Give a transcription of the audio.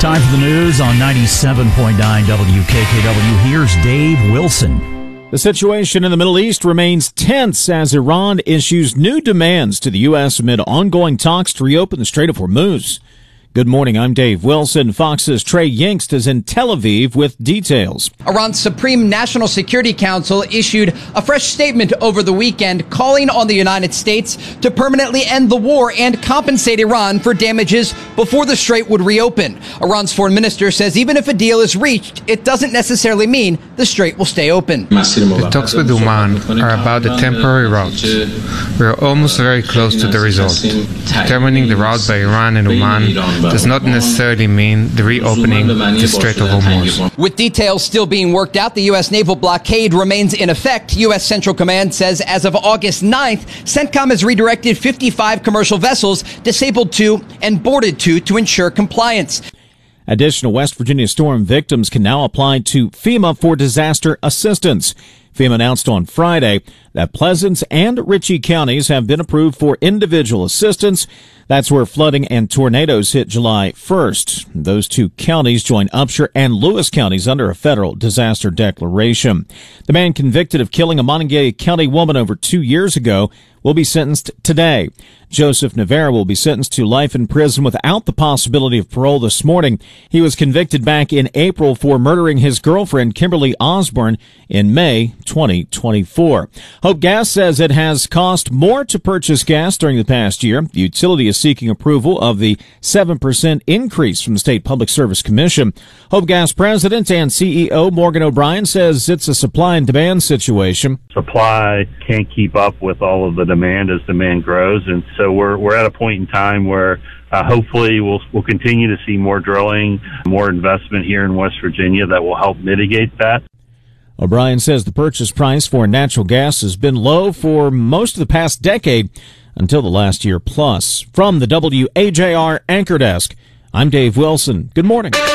Time for the news on 97.9 WKKW. Here's Dave Wilson. The situation in the Middle East remains tense as Iran issues new demands to the U.S. amid ongoing talks to reopen the Strait of Hormuz. Good morning, I'm Dave Wilson. Fox's Trey Yingst is in Tel Aviv with details. Iran's Supreme National Security Council issued a fresh statement over the weekend calling on the United States to permanently end the war and compensate Iran for damages before the strait would reopen. Iran's foreign minister says even if a deal is reached, it doesn't necessarily mean the strait will stay open. The talks with Oman are about a temporary route. We are almost very close to the result. Determining the route by Iran and Oman does not necessarily mean the reopening the Strait of Hormuz. With details still being worked out, the U.S. naval blockade remains in effect. U.S. Central Command says as of August 9th, CENTCOM has redirected 55 commercial vessels, disabled 2 and boarded 2 to ensure compliance. Additional West Virginia storm victims can now apply to FEMA for disaster assistance. FEMA announced on Friday that Pleasants and Ritchie counties have been approved for individual assistance. That's where flooding and tornadoes hit July 1st. Those two counties join Upshur and Lewis counties under a federal disaster declaration. The man convicted of killing a Montague County woman over 2 years ago will be sentenced today. Joseph Navarro will be sentenced to life in prison without the possibility of parole this morning. He was convicted back in April for murdering his girlfriend, Kimberly Osborne, in May 2024. Hope Gas says it has cost more to purchase gas during the past year. The utility is seeking approval of the 7% increase from the State Public Service Commission. Hope Gas President and CEO Morgan O'Brien says it's a supply and demand situation. Supply can't keep up with all of the demand as demand grows, and so we're at a point in time where hopefully we'll continue to see more drilling, more investment here in West Virginia that will help mitigate that. O'Brien says the purchase price for natural gas has been low for most of the past decade until the last year plus. From the WAJR Anchor Desk, I'm Dave Wilson. Good morning.